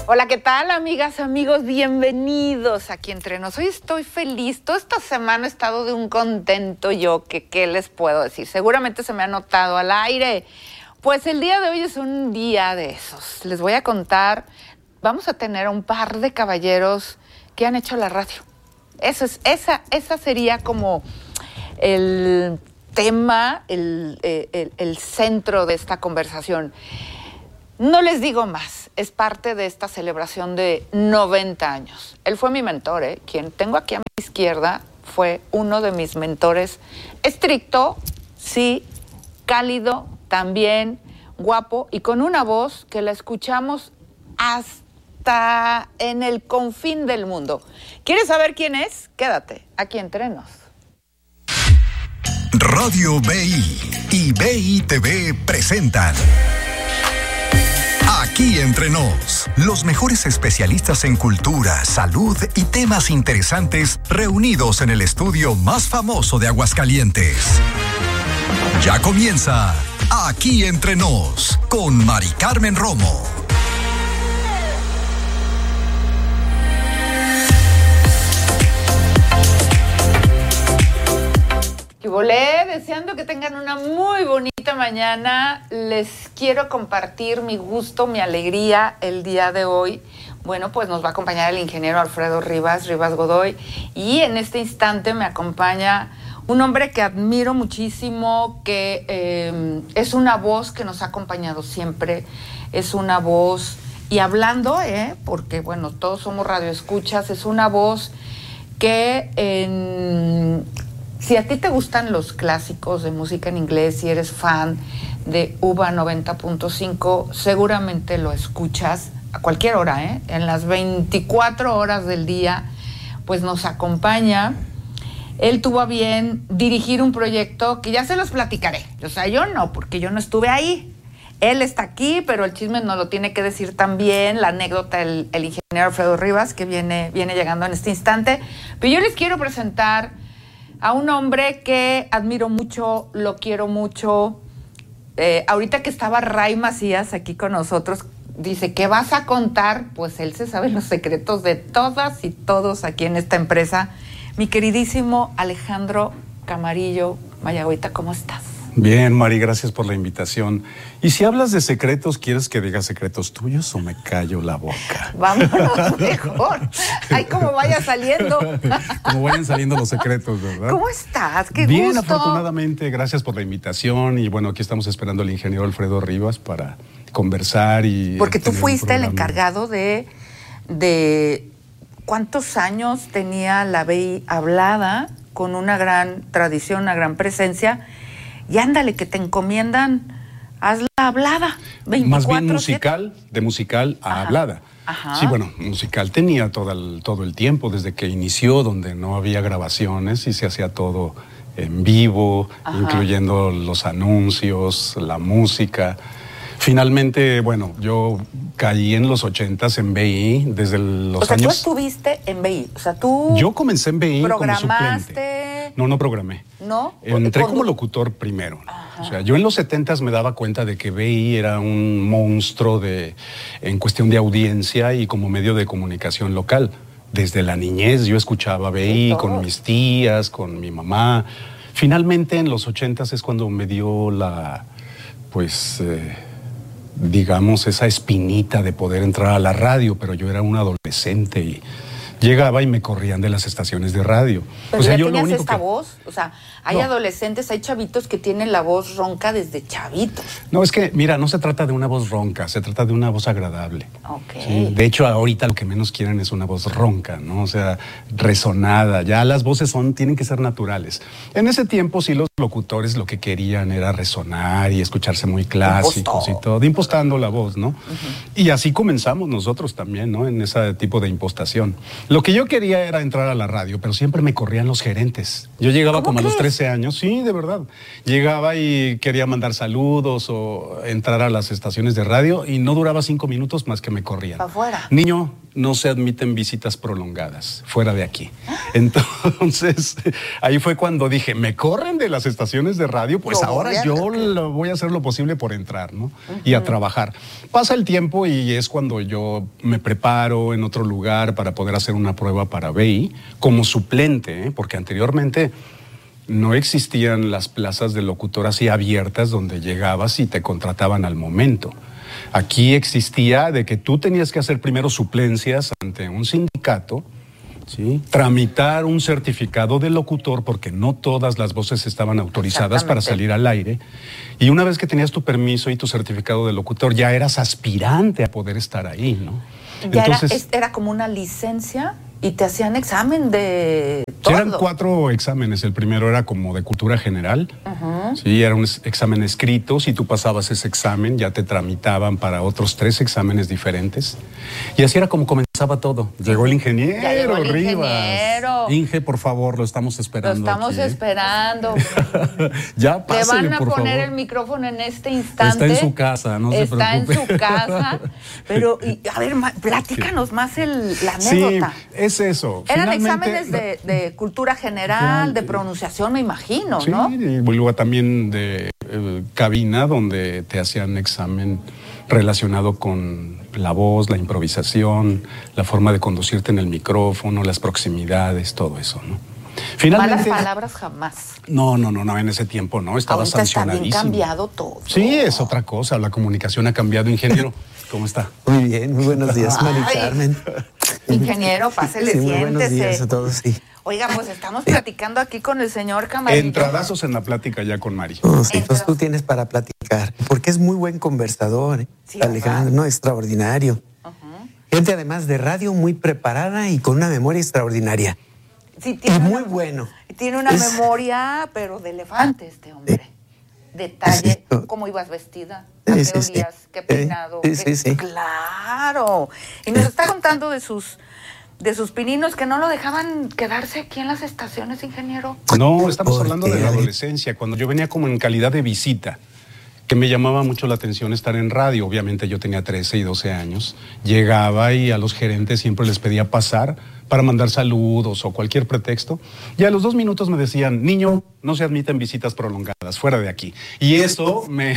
Hola, ¿qué tal, amigas, amigos? Bienvenidos aquí entre nos. Hoy estoy feliz. Toda esta semana he estado de un contento yo, que qué les puedo decir. Seguramente se me ha notado al aire. Pues el día de hoy es un día de esos. Les voy a contar, vamos a tener a un par de caballeros que han hecho la radio. Esa sería como el tema, el centro de esta conversación. No les digo más, es parte de esta celebración de 90 años. Él fue mi mentor, quien tengo aquí a mi izquierda fue uno de mis mentores. Estricto, sí, cálido, también guapo y con una voz que la escuchamos hasta en el confín del mundo. ¿Quieres saber quién es? Quédate aquí entre nos. Radio BI y BI TV presentan Aquí Entre Nos, los mejores especialistas en cultura, salud y temas interesantes reunidos en el estudio más famoso de Aguascalientes. Ya comienza Aquí Entre Nos con Mari Carmen Romo. Y volé, deseando que tengan una muy bonita mañana. Les quiero compartir mi gusto, mi alegría el día de hoy. Bueno, pues nos va a acompañar el ingeniero Alfredo Rivas Godoy. Y en este instante me acompaña un hombre que admiro muchísimo, que es una voz que nos ha acompañado siempre. Es una voz, y hablando, porque bueno, todos somos radioescuchas, es una voz que si a ti te gustan los clásicos de música en inglés, si eres fan de UBA 90.5, seguramente lo escuchas a cualquier hora, en las 24 horas del día, pues nos acompaña. Él tuvo a bien dirigir un proyecto que ya se los platicaré. O sea, yo no, porque yo no estuve ahí. Él está aquí, pero el chisme nos lo tiene que decir también, la anécdota, el ingeniero Alfredo Rivas, que viene llegando en este instante. Pero yo les quiero presentar a un hombre que admiro mucho, lo quiero mucho. Ahorita que estaba Ray Macías aquí con nosotros, dice, ¿qué vas a contar? Pues él se sabe los secretos de todas y todos aquí en esta empresa. Mi queridísimo Alejandro Camarillo Mayagüita, ¿cómo estás? Bien, Mari, gracias por la invitación. Y si hablas de secretos, ¿quieres que diga secretos tuyos o me callo la boca? Vámonos mejor. Ay, como vaya saliendo. Como vayan saliendo los secretos, ¿verdad? ¿Cómo estás? Qué bien, gusto. Bien, afortunadamente, gracias por la invitación. Y bueno, aquí estamos esperando al ingeniero Alfredo Rivas para conversar y... Porque tú fuiste el encargado de ¿cuántos años tenía la BI hablada? Con una gran tradición, una gran presencia. Y ándale, que te encomiendan, haz la hablada. 24/7. Más bien musical, de musical a hablada. Ajá. Sí, bueno, musical tenía todo el tiempo, desde que inició, donde no había grabaciones y se hacía todo en vivo, incluyendo los anuncios, la música. Finalmente, bueno, yo caí en los 80s en BI, desde los años... O sea, tú estuviste en BI, o sea, tú... Yo comencé en BI como suplente. No programé. ¿No? Entré como locutor primero. O sea, yo en los 70s me daba cuenta de que BI era un monstruo en cuestión de audiencia y como medio de comunicación local. Desde la niñez yo escuchaba BI con mis tías, con mi mamá. Finalmente en los 80s es cuando me dio digamos, esa espinita de poder entrar a la radio, pero yo era un adolescente y llegaba y me corrían de las estaciones de radio. Pero ya tenías esta voz, o sea, hay adolescentes, hay chavitos que tienen la voz ronca desde chavitos. No, es que, mira, no se trata de una voz ronca, se trata de una voz agradable. Ok. ¿Sí? De hecho, ahorita lo que menos quieren es una voz ronca, ¿no? O sea, resonada. Ya las voces tienen que ser naturales. En ese tiempo, sí, los locutores lo que querían era resonar y escucharse muy clásicos y todo, impostando la voz, ¿no? Y así comenzamos nosotros también, ¿no? En ese tipo de impostación. Lo que yo quería era entrar a la radio, pero siempre me corrían los gerentes. Yo llegaba como a los 13 años, sí, de verdad. Llegaba y quería mandar saludos o entrar a las estaciones de radio y no duraba 5 minutos más que me corrían. ¿Para afuera? Niño, no se admiten visitas prolongadas, fuera de aquí. Entonces, ahí fue cuando dije, me corren de las estaciones de radio, pues ahora yo voy a hacer lo posible por entrar, ¿no? Y a trabajar. Pasa el tiempo y es cuando yo me preparo en otro lugar para poder hacer una prueba para BI como suplente, ¿eh? Porque anteriormente no existían las plazas de locutor así abiertas donde llegabas y te contrataban al momento. Aquí existía de que tú tenías que hacer primero suplencias ante un sindicato, ¿sí? Tramitar un certificado de locutor porque no todas las voces estaban autorizadas para salir al aire. Y una vez que tenías tu permiso y tu certificado de locutor, ya eras aspirante a poder estar ahí, ¿no? Ya entonces, era como una licencia y te hacían examen de todo. Eran 4 exámenes. El primero era como de cultura general. Sí, era un examen escrito. Si tú pasabas ese examen, ya te tramitaban para otros 3 exámenes diferentes. Y así era como comenzaba todo. Llegó el ingeniero, ya llegó el Rivas. Ingeniero. Inge, por favor, lo estamos esperando. Lo estamos aquí, esperando. Ya pásale, Te van a por poner favor. el micrófono en este instante. Está en su casa, no se preocupe. Está en su casa. Pero, a ver, platícanos más la anécdota. Sí, es eso. Eran Finalmente, exámenes de cultura general, de pronunciación, me imagino, sí, ¿no? Y luego también de cabina, donde te hacían examen relacionado con la voz, la improvisación, la forma de conducirte en el micrófono, las proximidades, todo eso, ¿no? Finalmente, Malas palabras jamás. No, en ese tiempo no, estaba Ahorita sancionadísimo. está bien cambiado todo. Sí, es otra cosa, la comunicación ha cambiado. Ingeniero, ¿cómo está? Muy bien, muy buenos días, Mari Carmen. Ingeniero, pásele, Sí, muy buenos siéntese. días a todos, sí. Oiga, pues estamos platicando aquí con el señor Camarillo. Entradazos en la plática ya con Mari. No, sí, pues tú tienes para platicar, porque es muy buen conversador, Sí, Alejandro, ¿no? Extraordinario. Gente además de radio muy preparada y con una memoria extraordinaria. Sí, Y muy bueno. Tiene una memoria, pero de elefante este hombre. Detalle, Sí. cómo ibas vestida, Sí, a qué sí, sí. olías, qué peinado. Sí. Claro. Y nos está contando de sus pininos que no lo dejaban quedarse aquí en las estaciones, ingeniero. No, estamos ¿Por hablando qué? de la adolescencia, cuando yo venía como en calidad de visita, que me llamaba mucho la atención estar en radio. Obviamente yo tenía 13 y 12 años. Llegaba y a los gerentes siempre les pedía pasar para mandar saludos o cualquier pretexto. Y a los 2 minutos me decían, niño, no se admiten visitas prolongadas, fuera de aquí. Y eso me...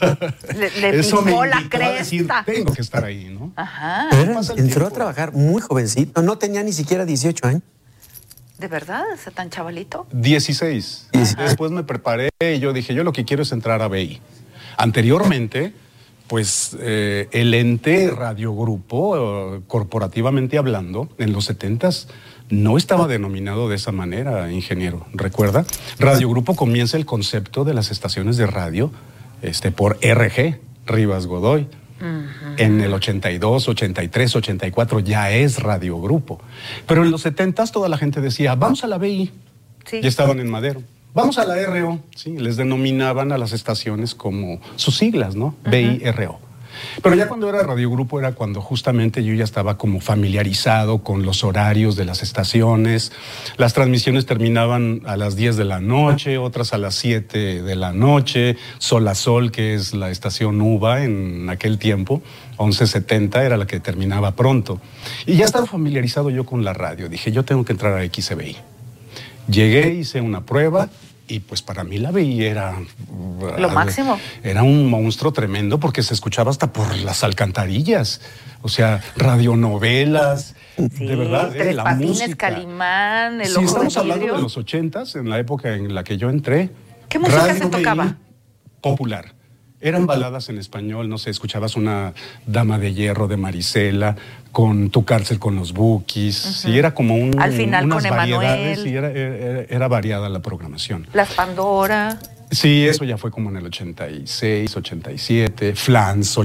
Le eso me picó la invitó a decir, cresta. tengo que estar ahí, ¿no? Ajá. Pero pasa el entró tiempo. a trabajar muy jovencito, no tenía ni siquiera 18 años. ¿De verdad? ¿Es tan chavalito? 16. Después me preparé y yo dije, yo lo que quiero es entrar a BI. Anteriormente, pues el ente radiogrupo, corporativamente hablando, en los 70s, no estaba denominado de esa manera, ingeniero. ¿Recuerda? Radiogrupo comienza el concepto de las estaciones de radio por RG, Rivas Godoy. En el 82, 83, 84 ya es radiogrupo. Pero en los 70s toda la gente decía, vamos a la BI. Sí. Ya estaban en Madero. Vamos a la RO, sí, les denominaban a las estaciones como sus siglas, ¿no? BI-RO. Pero ya cuando era radiogrupo era cuando justamente yo ya estaba como familiarizado con los horarios de las estaciones. Las transmisiones terminaban a las 10 de la noche, otras a las 7 de la noche. Sol a Sol, que es la estación UVA en aquel tiempo, 1170 era la que terminaba pronto. Y ya estaba familiarizado yo con la radio. Dije, yo tengo que entrar a XCBI. Llegué, hice una prueba y pues para mí la BI era... Lo máximo. Era un monstruo tremendo porque se escuchaba hasta por las alcantarillas. O sea, radionovelas, Sí, de verdad, Tres la Patines, música. Calimán, El Sí, Ojo estamos de hablando Vidrio. de los 80s, en la época en la que yo entré. ¿Qué música Radio se tocaba? BI popular. Eran baladas en español, no sé, escuchabas una Dama de Hierro de Marisela, con Tu Cárcel con los Bukis, sí, era como un... Al final unas con Emanuel. variedades, sí, era variada la programación. Las Pandora. Sí, eso ya fue como en el 86, 87, Flans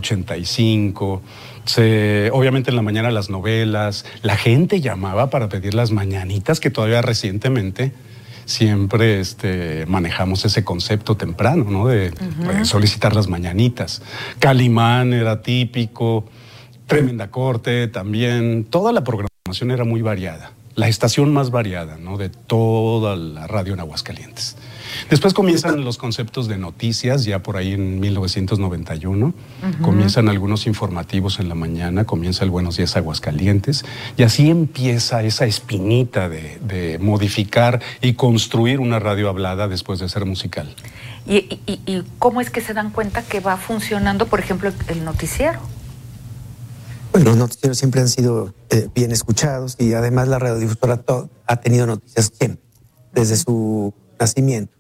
85, obviamente en la mañana las novelas, la gente llamaba para pedir las mañanitas, que todavía recientemente siempre manejamos ese concepto temprano, ¿no? De solicitar las mañanitas. Calimán era típico, Tremenda Corte también, toda la programación era muy variada. la estación más variada, ¿no?, de toda la radio en Aguascalientes. Después comienzan los conceptos de noticias, ya por ahí en 1991. Comienzan algunos informativos en la mañana, comienza el Buenos Días Aguascalientes, y así empieza esa espinita de modificar y construir una radio hablada después de ser musical. ¿Y cómo es que se dan cuenta que va funcionando, por ejemplo, el noticiero? Bueno, los noticieros siempre han sido bien escuchados, y además la radiodifusora ha tenido noticias siempre, desde su nacimiento.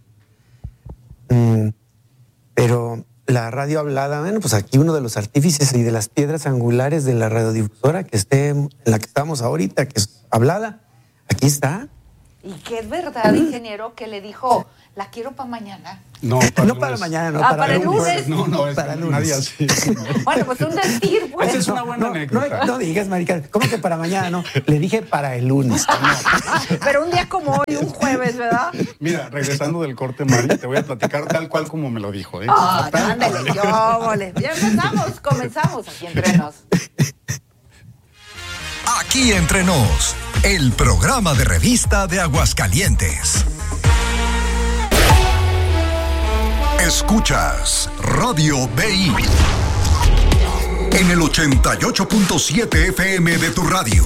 Pero la radio hablada, bueno, pues aquí uno de los artífices y de las piedras angulares de la radiodifusora en la que estamos ahorita, que es hablada, aquí está. ¿Y que es verdad, ingeniero, que le dijo, la quiero para mañana? No, para mañana, no, para el lunes. No, es para lunes. Nadie así. Bueno, pues un decir, pues. Esa es una buena anécdota. No digas, marica, ¿cómo que para mañana? No, le dije para el lunes. Pero un día como hoy, un jueves, ¿verdad? Mira, regresando del corte, Mari, te voy a platicar tal cual como me lo dijo, ¿eh? Ándale, Ya comenzamos aquí entre nos. Aquí entre nos, el programa de revista de Aguascalientes. Escuchas Radio BI en el 88.7 FM de tu radio.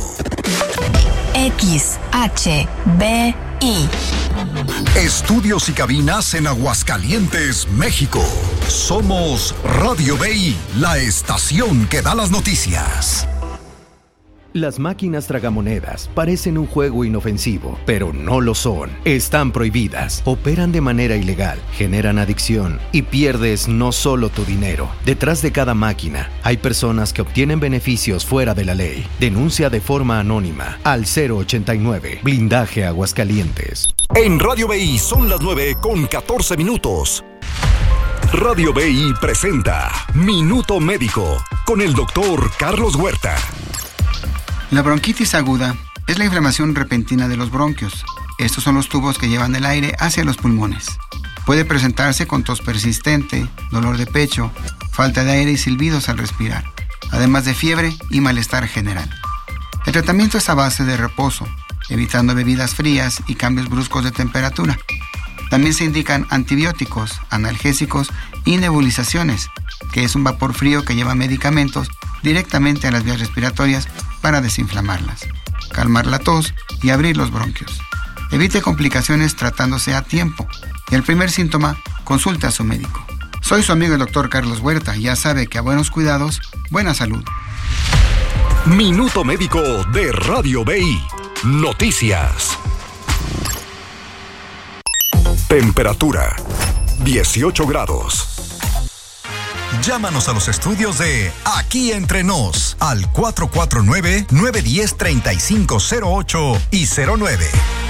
XHBI. Estudios y cabinas en Aguascalientes, México. Somos Radio BI, la estación que da las noticias. Las máquinas tragamonedas parecen un juego inofensivo, pero no lo son. Están prohibidas, operan de manera ilegal, generan adicción y pierdes no solo tu dinero. Detrás de cada máquina hay personas que obtienen beneficios fuera de la ley. Denuncia de forma anónima al 089 Blindaje Aguascalientes. En Radio BI son las 9:14. Radio BI presenta Minuto Médico con el doctor Carlos Huerta. La bronquitis aguda es la inflamación repentina de los bronquios. Estos son los tubos que llevan el aire hacia los pulmones. Puede presentarse con tos persistente, dolor de pecho, falta de aire y silbidos al respirar, además de fiebre y malestar general. El tratamiento es a base de reposo, evitando bebidas frías y cambios bruscos de temperatura. También se indican antibióticos, analgésicos y nebulizaciones, que es un vapor frío que lleva medicamentos directamente a las vías respiratorias para desinflamarlas, calmar la tos y abrir los bronquios. Evite complicaciones tratándose a tiempo. Y el primer síntoma, consulte a su médico. Soy su amigo el doctor Carlos Huerta y ya sabe que a buenos cuidados, buena salud. Minuto Médico de Radio BI. Noticias. Temperatura 18 grados. Llámanos a los estudios de Aquí Entre Nos al 449-910-3508 y 09.